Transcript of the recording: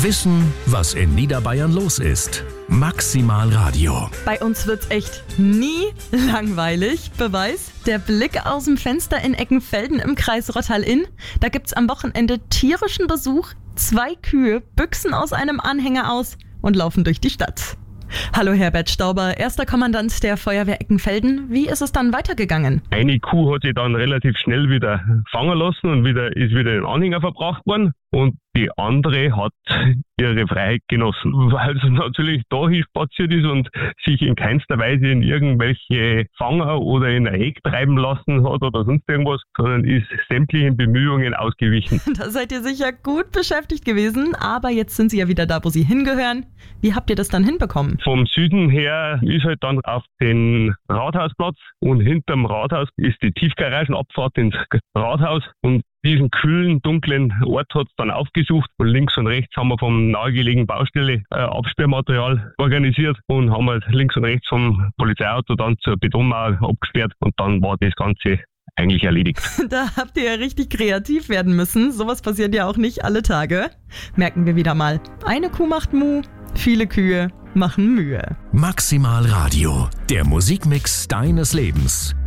Wissen, was in Niederbayern los ist. Maximal Radio. Bei uns wird's echt nie langweilig. Beweis, der Blick aus dem Fenster in Eckenfelden im Kreis Rottal-Inn. Da gibt's am Wochenende tierischen Besuch. 2 Kühe büchsen aus einem Anhänger aus und laufen durch die Stadt. Hallo Herbert Stauber, erster Kommandant der Feuerwehr Eckenfelden. Wie ist es dann weitergegangen? Eine Kuh hat sich dann relativ schnell wieder fangen lassen und ist wieder in den Anhänger verbracht worden. Und die andere hat ihre Freiheit genossen, weil sie natürlich dahin spaziert ist und sich in keinster Weise in irgendwelche Fanger oder in ein Heck treiben lassen hat oder sonst irgendwas, sondern ist sämtlichen Bemühungen ausgewichen. Da seid ihr sicher gut beschäftigt gewesen, aber jetzt sind sie ja wieder da, wo sie hingehören. Wie habt ihr das dann hinbekommen? Vom Süden her ist halt dann auf den Rathausplatz und hinterm Rathaus ist die Tiefgaragenabfahrt ins Rathaus und diesen kühlen, dunklen Ort hat es dann aufgesucht und links und rechts haben wir vom nahegelegenen Baustelle Absperrmaterial organisiert und haben halt links und rechts vom Polizeiauto dann zur Betonmauer abgesperrt und dann war das Ganze eigentlich erledigt. Da habt ihr ja richtig kreativ werden müssen. Sowas passiert ja auch nicht alle Tage. Merken wir wieder mal. Eine Kuh macht Mu, viele Kühe machen Mühe. Maximal Radio, der Musikmix deines Lebens.